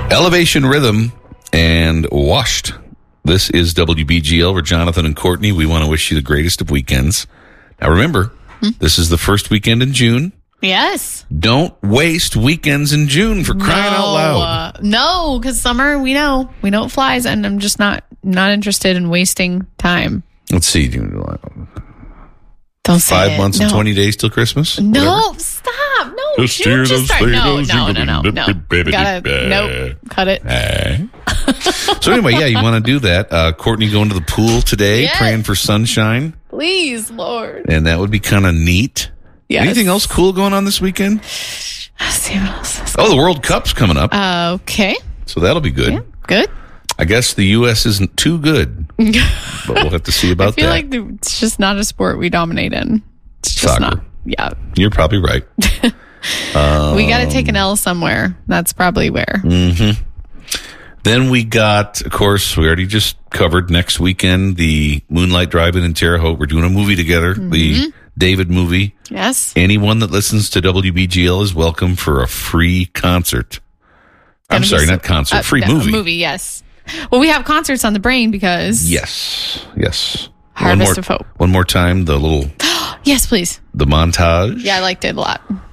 Elevation Rhythm and Washed. This is WBGL. We're Jonathan and Courtney. We want to wish you the greatest of weekends. Now remember, this is the first weekend in June. Yes. Don't waste weekends in June for crying out loud. No, because summer, we know it flies, and I'm just not interested in wasting time. Let's see. Don't say 5 months and 20 days till Christmas? No, Whatever. stop. No, you just start. No. Nope. Cut it. So anyway, yeah, you want to do that. Courtney going to the pool today, Yes. praying for sunshine. Please, Lord. And that would be kind of neat. Yes. Anything else cool going on this weekend? Let's see what else is Oh, the World Cup's coming up. okay. So that'll be good. Yeah, good. I guess the U.S. isn't too good, but we'll have to see about I feel that. like it's just not a sport we dominate in. It's just Soccer. not. Yeah. You're probably right. We got to take an L somewhere. That's probably where. Then we got, of course, we already just covered next weekend, the Moonlight Drive-In in Terre Haute. We're doing a movie together, the David movie. Yes. Anyone that listens to WBGL is welcome for a free concert. I'm sorry, not concert, free movie. Movie, yes. Well, we have concerts on the brain because... Yes. Harvest of Hope. One more time, the Yes, please. the montage. Yeah, I liked it a lot.